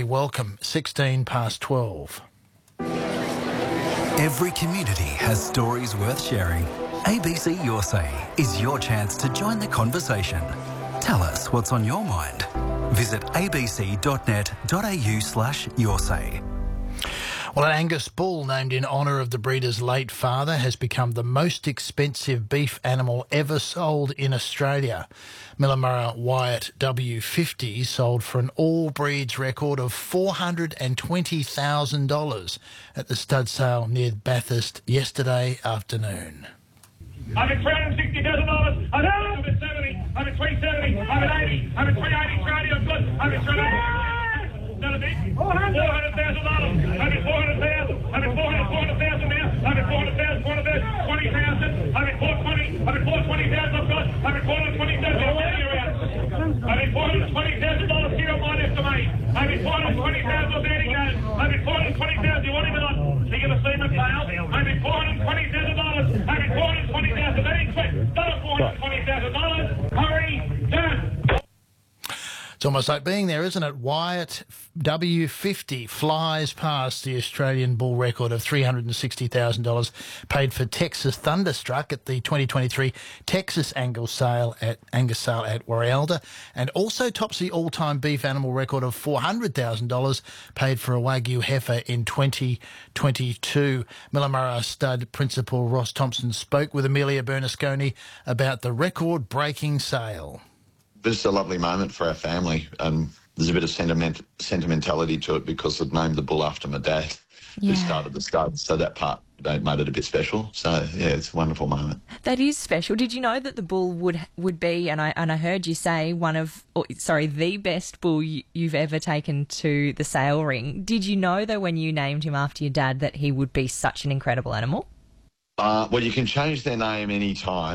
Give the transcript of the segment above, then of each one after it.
Harvey, welcome. 16 past 12. Every community has stories worth sharing. ABC Your Say is your chance to join the conversation. Tell us what's on your mind. Visit abc.net.au/yoursay. Well, an Angus bull named in honour of the breeder's late father has become the most expensive beef animal ever sold in Australia. Millamurra Wyatt W50 sold for an all-breeds record of $420,000 at the stud sale near Bathurst yesterday afternoon. I'm at $360,000. I'm at 70. I'm at 370. I'm at 80. I'm at 380. 380. I'm good. I'm at 380. Not a big. $400,000. I'm at 400,000. I'm at 400,000 now. I'm at 400,000. 20,000. I'm at 420. I'm at 420,000. I'm good. I'm at 420,000. I'm at $420,000 here on my estimate. I'm at 420,000. I'm adding that. I'm at 420,000. You want him or not? Are you going to see him fail? I'm at $420,000. I'm at 420,000. That ain't quick. Not $420,000. Hurry, done. It's almost like being there, isn't it? Wyatt W50 flies past the Australian bull record of $360,000 paid for Texas Thunderstruck at the 2023 Texas Angus sale at Warialda, and also tops the all-time beef animal record of $400,000 paid for a Wagyu heifer in 2022. Millamurra stud principal Ross Thompson spoke with Amelia Bernasconi about the record-breaking sale. It's a lovely moment for our family. There's a bit of sentimentality to it because I've named the bull after my dad, who started the stud. So that part made it a bit special. So yeah, it's a wonderful moment. That is special. Did you know that the bull would be, and I heard you say the best bull you've ever taken to the sale ring. Did you know though when you named him after your dad that he would be such an incredible animal? Well, you can change their name any time,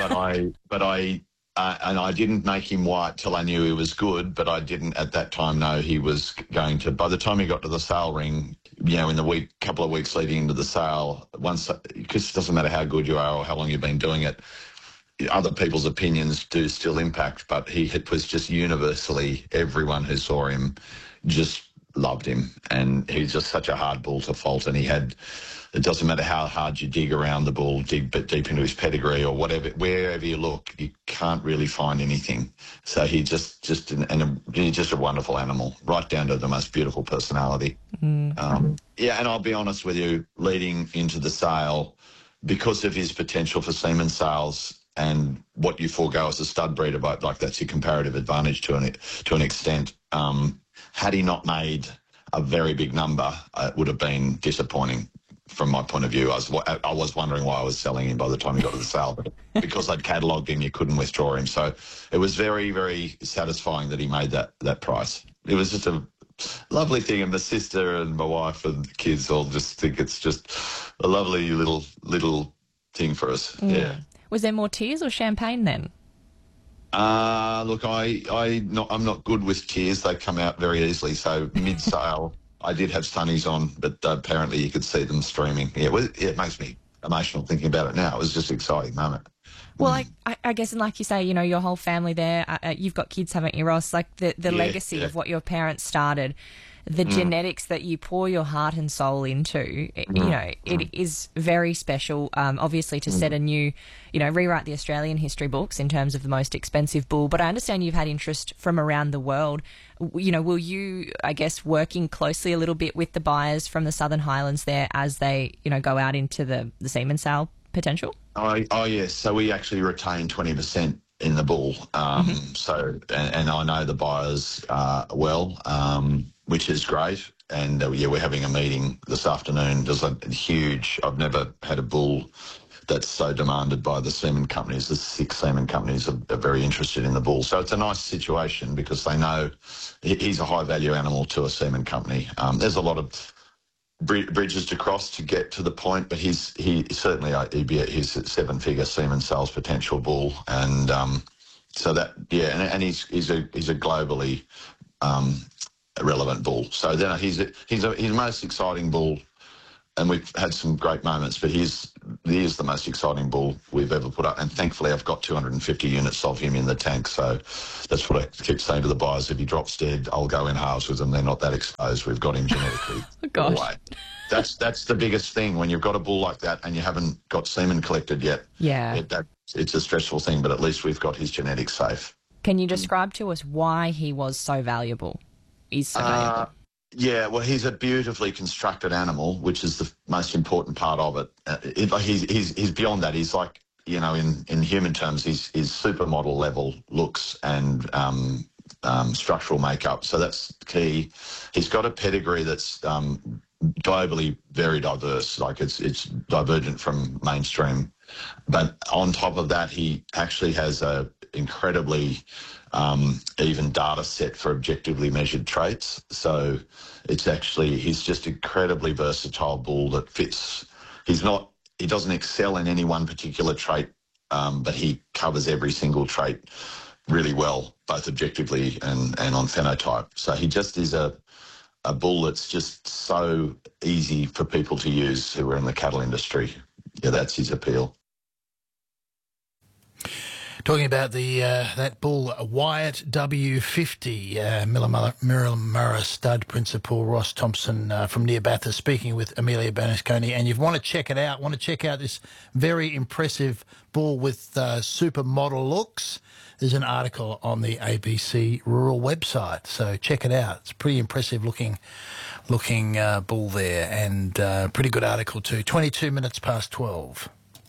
and I didn't make him white till I knew he was good, but I didn't at that time know he was going to. By the time he got to the sale ring, in the couple of weeks leading into the sale, because it doesn't matter how good you are or how long you've been doing it, other people's opinions do still impact, but it was just universally, everyone who saw him just loved him, and he's just such a hard bull to fault, and it doesn't matter how hard you dig around the bull, dig deep into his pedigree or whatever, wherever you look, you can't really find anything. So he's just a wonderful animal, right down to the most beautiful personality. And I'll be honest with you, leading into the sale, because of his potential for semen sales and what you forego as a stud breeder, but like that's your comparative advantage to an extent. Had he not made a very big number, it would have been disappointing. From my point of view, I was wondering why I was selling him by the time he got to the sale, but because I'd catalogued him, you couldn't withdraw him. So it was very, very satisfying that he made that price. It was just a lovely thing, and my sister and my wife and the kids all just think it's just a lovely little thing for us. Yeah. Was there more tears or champagne then? Look, I'm not good with tears. They come out very easily. So mid-sale, I did have sunnies on, but apparently you could see them streaming. Yeah, it makes me emotional thinking about it now. It was just an exciting moment. Well, I guess, and like you say, your whole family there, you've got kids, haven't you, Ross? Like the legacy of what your parents started, the genetics that you pour your heart and soul into, it is very special, obviously, to set a new, rewrite the Australian history books in terms of the most expensive bull. But I understand you've had interest from around the world. Will you, I guess, working closely a little bit with the buyers from the Southern Highlands there as they, go out into the semen sale potential? Oh, yes. So we actually retain 20% in the bull. So, and I know the buyers well, which is great. And we're having a meeting this afternoon. There's a huge, I've never had a bull that's so demanded by the semen companies. The 6 semen companies are very interested in the bull. So it's a nice situation because they know he's a high-value animal to a semen company. There's a lot of bridges to cross to get to the point, but he's certainly he's a 7-figure semen sales potential bull, and so that and he's a globally relevant bull. So then he's the most exciting bull and we've had some great moments, but he is the most exciting bull we've ever put up. And thankfully, I've got 250 units of him in the tank. So that's what I keep saying to the buyers. If he drops dead, I'll go in halves with him. They're not that exposed. We've got him genetically. Oh, gosh. Away. That's the biggest thing when you've got a bull like that and you haven't got semen collected yet. Yeah. It's a stressful thing, but at least we've got his genetics safe. Can you describe to us why he was so valuable? Is so valuable? Yeah, well, he's a beautifully constructed animal, which is the most important part of it. He's beyond that. He's like, in human terms, he's supermodel level looks and structural makeup. So that's key. He's got a pedigree that's globally very diverse. Like it's divergent from mainstream. But on top of that, he actually has a incredibly even data set for objectively measured traits. So he's just incredibly versatile bull that fits. He doesn't excel in any one particular trait, but he covers every single trait really well, both objectively and on phenotype. So he just is a bull that's just so easy for people to use who are in the cattle industry. Yeah, that's his appeal. Talking about that bull, Wyatt W50, Miramara stud principal Ross Thompson from near Bathurst, speaking with Amelia Bernasconi. And you want to check it out, want to check out this very impressive bull with supermodel looks. There's an article on the ABC Rural website, so check it out. It's a pretty impressive looking bull there, and pretty good article too. 22 minutes past 12.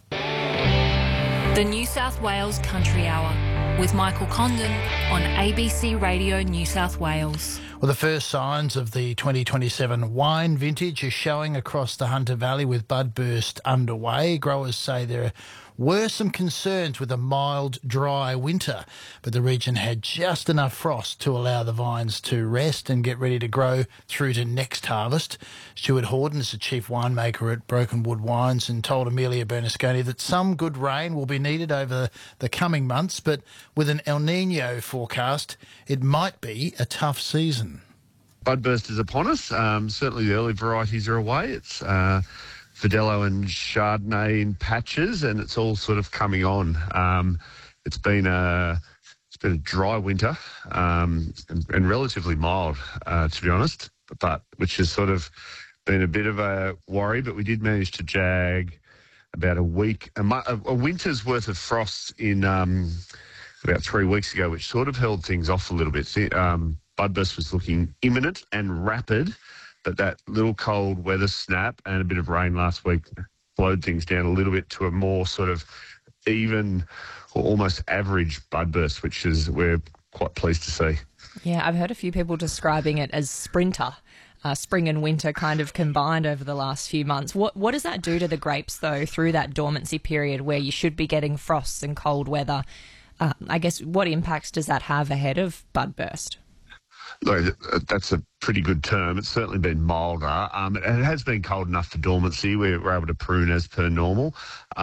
The New South Wales Country Hour with Michael Condon on ABC Radio New South Wales. Well, the first signs of the 2027 wine vintage are showing across the Hunter Valley with budburst underway. Growers say there were some concerns with a mild, dry winter, but the region had just enough frost to allow the vines to rest and get ready to grow through to next harvest. Stuart Horden is the chief winemaker at Broken Wood Wines and told Amelia Bernasconi that some good rain will be needed over the coming months, but with an El Nino forecast, it might be a tough season. Budburst is upon us. Certainly the early varieties are away. It's Verdelho and Chardonnay in patches, and it's all sort of coming on. It's been a dry winter and relatively mild, to be honest, but which has sort of been a bit of a worry. But we did manage to jag about a winter's worth of frosts in about 3 weeks ago, which sort of held things off a little bit. Budburst was looking imminent and rapid, but that little cold weather snap and a bit of rain last week slowed things down a little bit to a more sort of even or almost average budburst, which is we're quite pleased to see. Yeah, I've heard a few people describing it as sprinter, spring and winter kind of combined over the last few months. What does that do to the grapes, though, through that dormancy period where you should be getting frosts and cold weather? I guess what impacts does that have ahead of budburst? Look, that's a pretty good term. It's certainly been milder. It has been cold enough for dormancy. We were able to prune as per normal.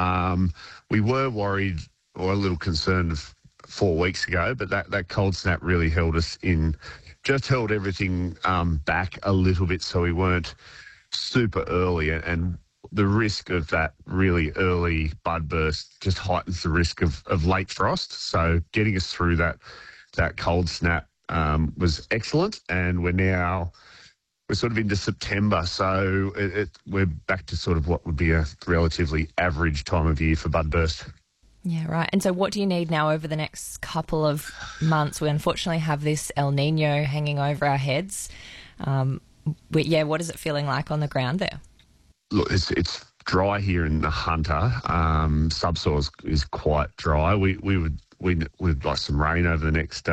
We were worried or a little concerned 4 weeks ago, but that cold snap really held everything back a little bit, so we weren't super early. And the risk of that really early budburst just heightens the risk of late frost. So getting us through that cold snap was excellent, and we're sort of into September, so we're back to sort of what would be a relatively average time of year for budburst. Yeah, right. And so what do you need now over the next couple of months? We unfortunately have this El Nino hanging over our heads. What is it feeling like on the ground there? Look, it's dry here in the Hunter. Subsoil is quite dry. We'd like some rain over the next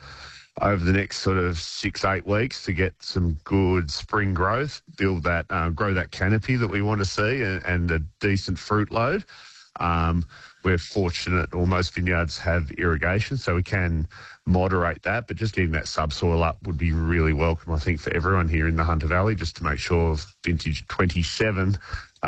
sort of 6-8 weeks to get some good spring growth, grow that canopy that we want to see and a decent fruit load. We're fortunate, or most vineyards have irrigation, so we can moderate that, but just getting that subsoil up would be really welcome, I think, for everyone here in the Hunter Valley, just to make sure vintage 27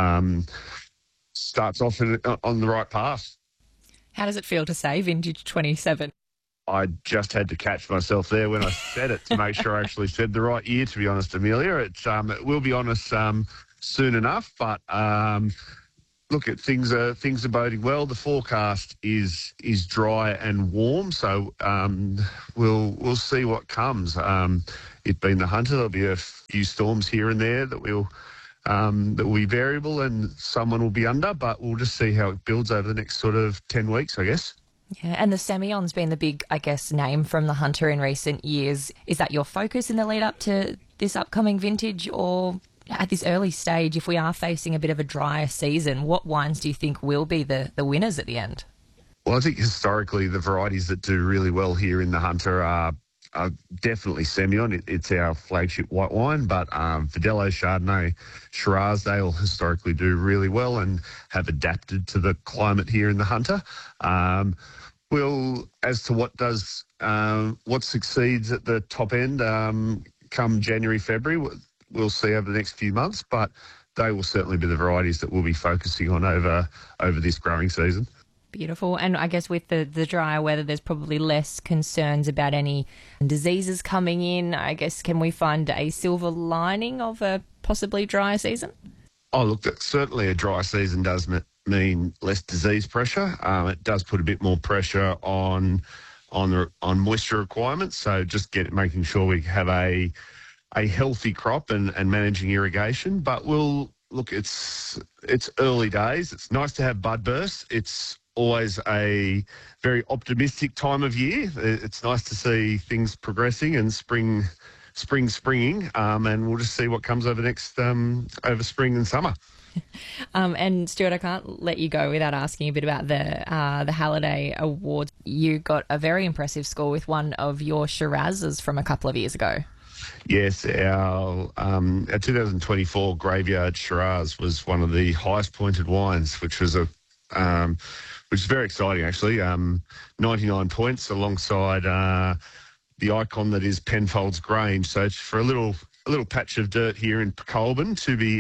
starts off on the right path. How does it feel to say vintage 27? I just had to catch myself there when I said it to make sure I actually said the right year, to be honest, Amelia. It will be on us soon enough. But look, at things are boding well. The forecast is dry and warm, so we'll see what comes. It being the Hunter, there'll be a few storms here and there that will be variable, and someone will be under. But we'll just see how it builds over the next sort of 10 weeks, I guess. Yeah, and the Semillon's been the big, I guess, name from the Hunter in recent years. Is that your focus in the lead up to this upcoming vintage, or at this early stage, if we are facing a bit of a drier season, what wines do you think will be the winners at the end? Well, I think historically the varieties that do really well here in the Hunter are definitely Semillon. It's our flagship white wine, but Verdelho, Chardonnay, Shiraz, they all historically do really well and have adapted to the climate here in the Hunter. As to what succeeds at the top end come January, February, we'll see over the next few months, but they will certainly be the varieties that we'll be focusing on over this growing season. Beautiful. And I guess with the drier weather, there's probably less concerns about any diseases coming in. I guess, can we find a silver lining of a possibly drier season? Oh, look, certainly a dry season does mean less disease pressure. It does put a bit more pressure on moisture requirements. So just making sure we have a healthy crop and managing irrigation. But it's early days. It's nice to have bud bursts. It's always a very optimistic time of year. It's nice to see things progressing and springing, and we'll just see what comes over over spring and summer. And Stuart, I can't let you go without asking a bit about the Halliday Awards. You got a very impressive score with one of your Shirazes from a couple of years ago. Yes, our 2024 Graveyard Shiraz was one of the highest pointed wines, which was very exciting, actually. 99 points alongside the icon that is Penfolds Grange. So for a little patch of dirt here in Colborne to be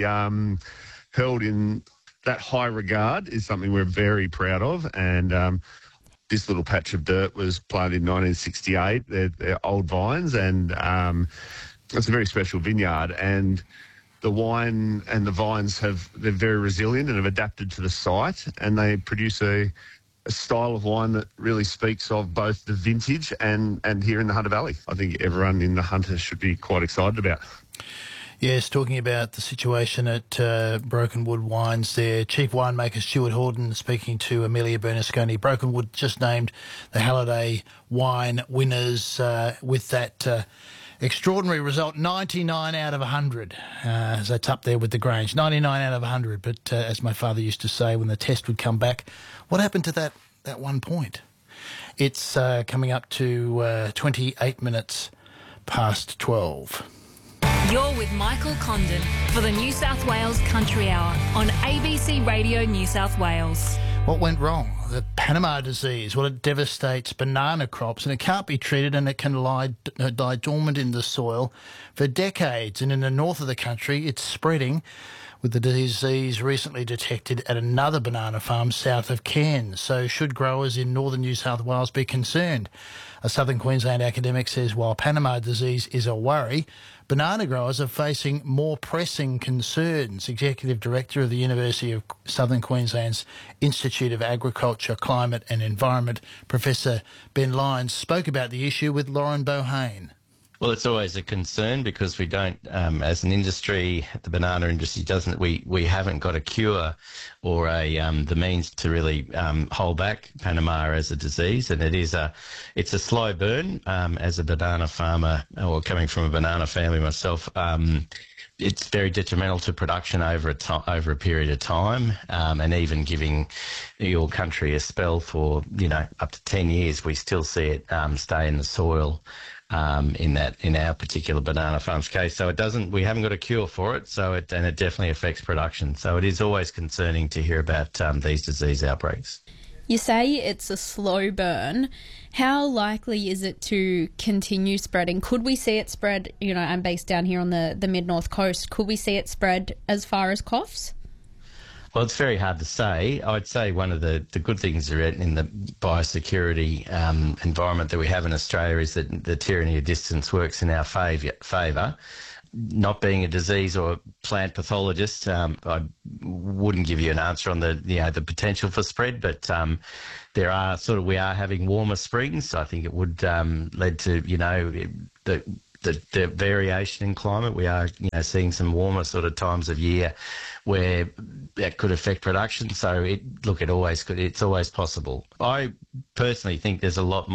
held in that high regard is something we're very proud of. And this little patch of dirt was planted in 1968. They're old vines, and it's a very special vineyard. And the wine and the vines they're very resilient and have adapted to the site, and they produce a style of wine that really speaks of both the vintage and here in the Hunter Valley. I think everyone in the Hunter should be quite excited about. Yes, talking about the situation at Broken Wood Wines there, Chief Winemaker Stuart Horden speaking to Amelia Bernasconi. Broken Wood just named the Halliday Wine winners with that extraordinary result, 99 out of 100. That's up there with the Grange, 99 out of 100. But as my father used to say when the test would come back, what happened to that 1 point? It's coming up to 28 minutes past 12. You're with Michael Condon for the New South Wales Country Hour on ABC Radio New South Wales. What went wrong? The Panama disease. Well, it devastates banana crops, and it can't be treated, and it can lie dormant in the soil for decades. And in the north of the country, it's spreading, with the disease recently detected at another banana farm south of Cairns. So should growers in northern New South Wales be concerned? A Southern Queensland academic says while Panama disease is a worry, banana growers are facing more pressing concerns. Executive Director of the University of Southern Queensland's Institute of Agriculture, Climate and Environment, Professor Ben Lyons, spoke about the issue with Lauren Bohane. Well, it's always a concern because we don't, as an industry, the banana industry we haven't got a cure or the means to really hold back Panama as a disease, and it's a slow burn. As a banana farmer or coming from a banana family myself, it's very detrimental to production over a period of time, and even giving your country a spell for up to 10 years, we still see it stay in the soil. In our particular banana farm's case, so we haven't got a cure for it. So it definitely affects production. So it is always concerning to hear about these disease outbreaks. You say it's a slow burn. How likely is it to continue spreading? Could we see it spread? I'm based down here on the mid-north coast. Could we see it spread as far as Coffs? Well, it's very hard to say. I would say one of the good things in the biosecurity environment that we have in Australia is that the tyranny of distance works in our favour. not being a disease or plant pathologist, I wouldn't give you an answer on the potential for spread, but we are having warmer springs. I think it would lead to the variation in climate. We are seeing some warmer sort of times of year where that could affect production. So it's always possible. I personally think there's a lot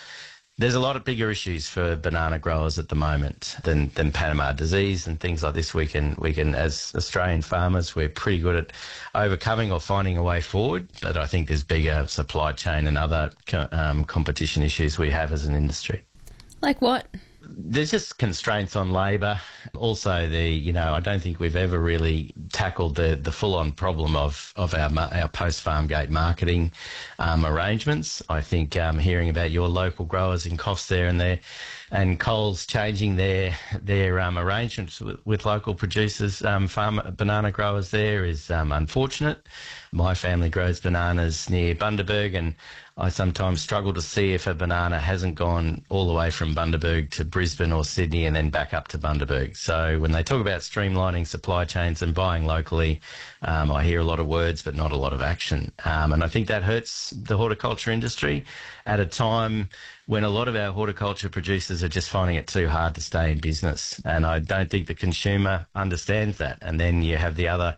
of bigger issues for banana growers at the moment than Panama disease and things like this. We can, as Australian farmers, we're pretty good at overcoming or finding a way forward. But I think there's bigger supply chain and other competition issues we have as an industry. Like what? There's just constraints on labour. Also, I don't think we've ever really tackled the full-on problem of our post-farm gate marketing arrangements. I think hearing about your local growers in Coffs there and Coles changing their arrangements with local producers, banana growers there is unfortunate. My family grows bananas near Bundaberg, and I sometimes struggle to see if a banana hasn't gone all the way from Bundaberg to Brisbane or Sydney and then back up to Bundaberg. So when they talk about streamlining supply chains and buying locally, I hear a lot of words but not a lot of action. And I think that hurts the horticulture industry at a time when a lot of our horticulture producers are just finding it too hard to stay in business. And I don't think the consumer understands that. And then you have the other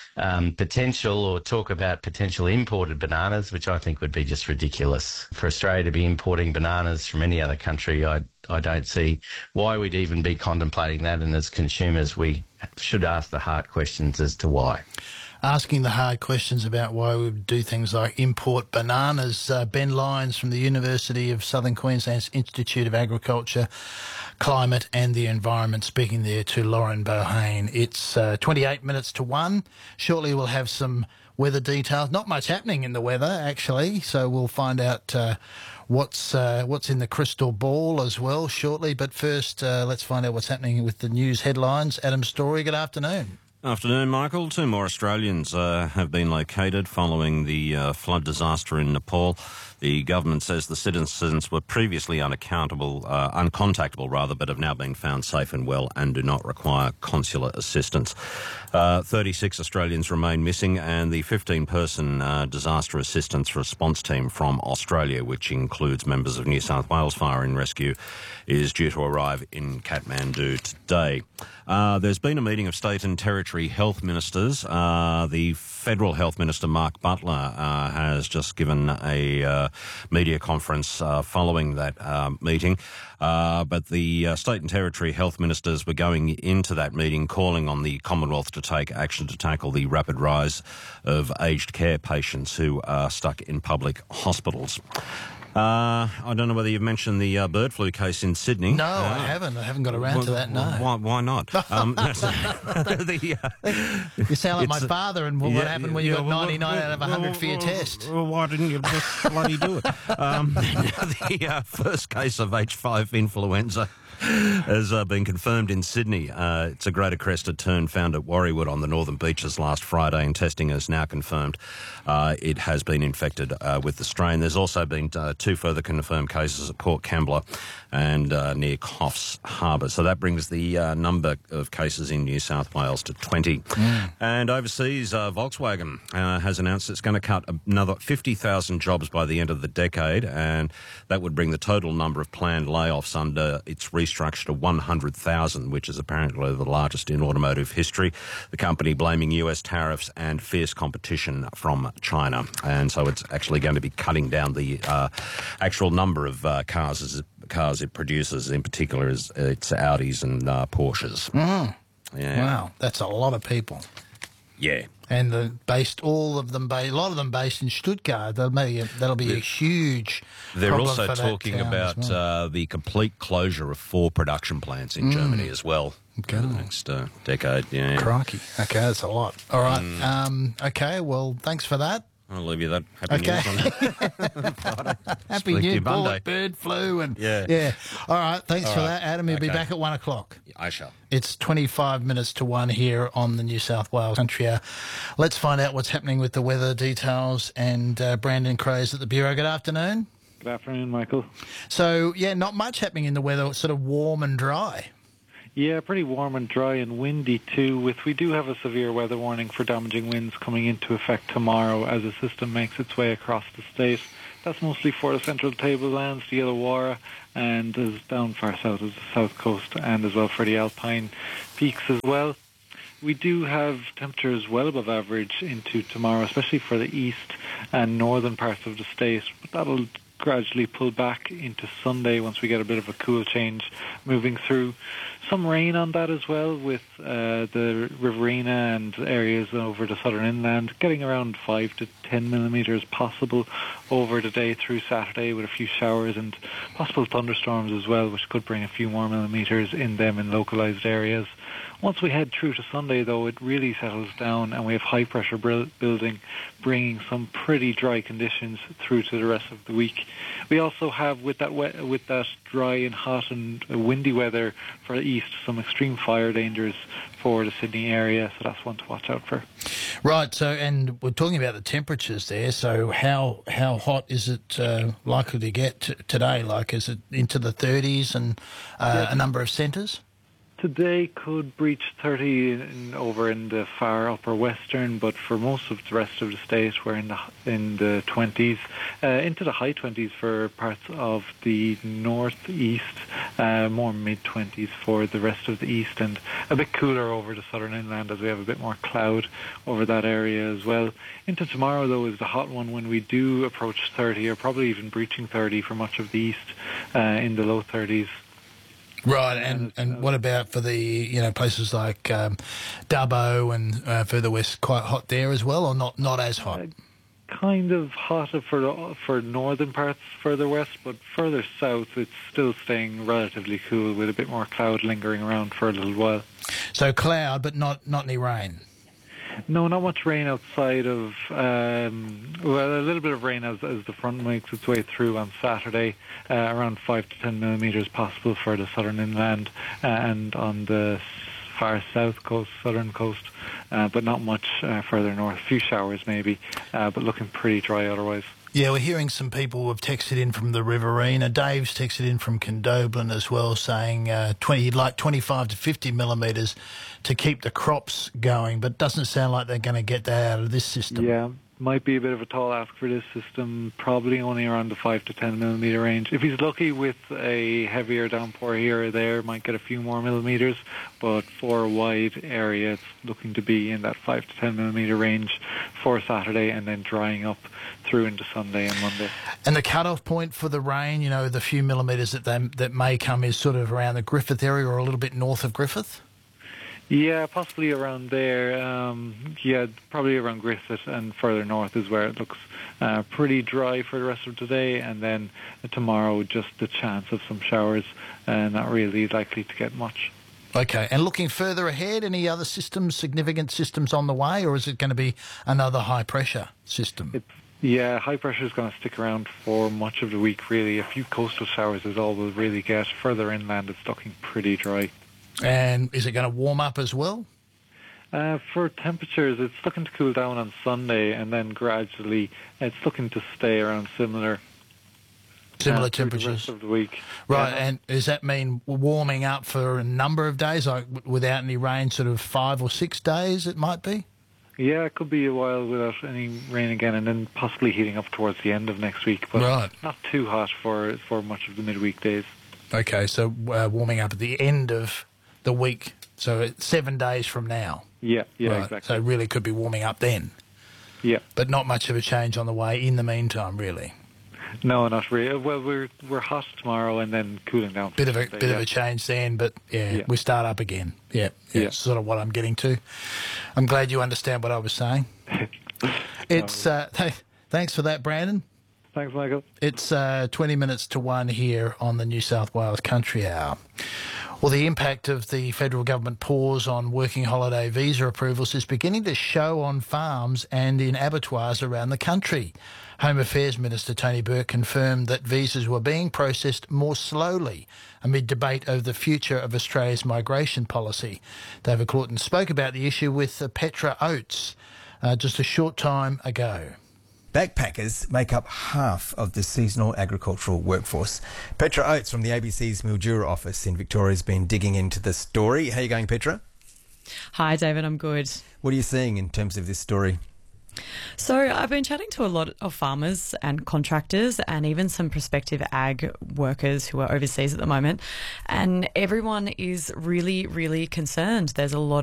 potential, or talk about potential imported bananas, which I think would be just ridiculous. For Australia to be importing bananas from any other country, I don't see why we'd even be contemplating that. And as consumers, we should ask the hard questions as to why. Asking the hard questions about why we would do things like import bananas. Ben Lyons from the University of Southern Queensland's Institute of Agriculture, Climate and the Environment, speaking there to Lauren Bohane. It's 28 minutes to 1. Shortly we'll have some weather details. Not much happening in the weather, actually, so we'll find out what's in the crystal ball as well shortly. But first, let's find out what's happening with the news headlines. Adam Story, good afternoon. Afternoon, Michael. 2 more Australians have been located following the flood disaster in Nepal. The government says the citizens were previously uncontactable, but have now been found safe and well and do not require consular assistance. 36 Australians remain missing, and the 15-person disaster assistance response team from Australia, which includes members of New South Wales Fire and Rescue, is due to arrive in Kathmandu today. There's been a meeting of state and territory health ministers. The Federal Health Minister, Mark Butler, has just given a media conference following that meeting. But the state and territory health ministers were going into that meeting calling on the Commonwealth to take action to tackle the rapid rise of aged care patients who are stuck in public hospitals. I don't know whether you've mentioned the bird flu case in Sydney. No, I haven't. I haven't got around to that, no. Why not? You sound like my father, and what happened when you got 99 out of 100 for your test? Well, why didn't you just bloody do it? The first case of H5 influenza has been confirmed in Sydney. It's a greater crested tern found at Warriewood on the Northern Beaches last Friday, and testing has now confirmed it has been infected with the strain. There's also been 2 further confirmed cases at Port Kembla and near Coffs Harbour. So that brings the number of cases in New South Wales to 20. And overseas, Volkswagen has announced it's going to cut another 50,000 jobs by the end of the decade, and that would bring the total number of planned layoffs under its restructure to 100,000, which is apparently the largest in automotive history. The company blaming US tariffs and fierce competition from China. And so it's actually going to be cutting down the actual number of cars it produces, in particular its Audis and Porsches. Yeah. Wow, that's a lot of people. Yeah. And a lot of them based in Stuttgart. That'll be a huge They're problem also for talking that about the complete closure of 4 production plants in Germany as well for the next decade. Yeah. Crikey. Okay, that's a lot. All right. Okay, well, thanks for that. I'll leave you that. Happy news on that. Happy New Year, bird flu, and yeah. All right, thanks for that, Adam. You'll be back at 1 o'clock. I shall. It's 25 minutes to 1 here on the New South Wales Country Hour. Let's find out what's happening with the weather details and Brandon Craze at the Bureau. Good afternoon. Good afternoon, Michael. So, not much happening in the weather. It's sort of warm and dry. Yeah, pretty warm and dry and windy too. We do have a severe weather warning for damaging winds coming into effect tomorrow as the system makes its way across the state. That's mostly for the central tablelands, the Illawarra, and as down far south as the south coast, and as well for the Alpine peaks as well. We do have temperatures well above average into tomorrow, especially for the east and northern parts of the state, but that'll gradually pull back into Sunday once we get a bit of a cool change moving through. Some rain on that as well, with the Riverina and areas over the southern inland getting around 5 to 10 millimetres possible over the day through Saturday, with a few showers and possible thunderstorms as well, which could bring a few more millimetres in them in localised areas. Once we head through to Sunday, though, it really settles down and we have high pressure building, bringing some pretty dry conditions through to the rest of the week. We also have, with that dry and hot and windy weather for the east, some extreme fire dangers for the Sydney area, so that's one to watch out for. Right, so, and we're talking about the temperatures there, so how hot is it likely to get today? Like, is it into the 30s and a number of centres? Today could breach 30 over in the far upper western, but for most of the rest of the state we're in the 20s, into the high 20s for parts of the northeast, more mid-20s for the rest of the east, and a bit cooler over the southern inland as we have a bit more cloud over that area as well. Into tomorrow, though, is the hot one when we do approach 30, or probably even breaching 30 for much of the east, in the low 30s. Right, and what about for the places like Dubbo and further west? Quite hot there as well, or not as hot? Kind of hotter for northern parts further west, but further south it's still staying relatively cool with a bit more cloud lingering around for a little while. So cloud, but not any rain. No, not much rain outside of, a little bit of rain as the front makes its way through on Saturday, around 5 to 10 millimetres possible for the southern inland and on the far south coast, southern coast, but not much further north. A few showers maybe, but looking pretty dry otherwise. Yeah, we're hearing some people who have texted in from the Riverina. Dave's texted in from Condobolin as well, saying he'd like 25 to 50 millimetres to keep the crops going, but it doesn't sound like they're going to get that out of this system. Yeah, might be a bit of a tall ask for this system, probably only around the 5 to 10 millimetre range. If he's lucky with a heavier downpour here or there, might get a few more millimetres, but for a wide area, it's looking to be in that 5 to 10 millimetre range for Saturday, and then drying up through into Sunday and Monday. And the cut-off point for the rain, the few millimetres that may come is sort of around the Griffith area or a little bit north of Griffith? Yeah, possibly around there. Probably around Griffith and further north is where it looks pretty dry for the rest of today, and then tomorrow just the chance of some showers, not really likely to get much. Okay, and looking further ahead, any other significant systems on the way, or is it going to be another high-pressure system? Yeah, high pressure is going to stick around for much of the week, really. A few coastal showers is all we'll really get. Further inland, it's looking pretty dry. And is it going to warm up as well? For temperatures, it's looking to cool down on Sunday, and then gradually it's looking to stay around similar temperatures the rest of the week. Right, and does that mean warming up for a number of days, like without any rain, sort of 5 or 6 days it might be? Yeah, it could be a while without any rain again, and then possibly heating up towards the end of next week, but not too hot for much of the midweek days. Okay, so warming up at the end of the week, so it's 7 days from now. Yeah, right. Exactly. So really could be warming up then. Yeah. But not much of a change on the way in the meantime, really. No, not really. Well, we're hot tomorrow and then cooling down. Bit of a change then, but we start up again. Yeah. It's sort of what I'm getting to. I'm glad you understand what I was saying. It's thanks for that, Brandon. Thanks, Michael. It's 20 minutes to 1 here on the New South Wales Country Hour. Well, the impact of the federal government pause on working holiday visa approvals is beginning to show on farms and in abattoirs around the country. Home Affairs Minister Tony Burke confirmed that visas were being processed more slowly amid debate over the future of Australia's migration policy. David Claughton spoke about the issue with Petra Oates just a short time ago. Backpackers make up half of the seasonal agricultural workforce. Petra Oates from the ABC's Mildura office in Victoria has been digging into the story. How are you going, Petra? Hi, David. I'm good. What are you seeing in terms of this story? So I've been chatting to a lot of farmers and contractors and even some prospective ag workers who are overseas at the moment, and everyone is really, really concerned. There's a lot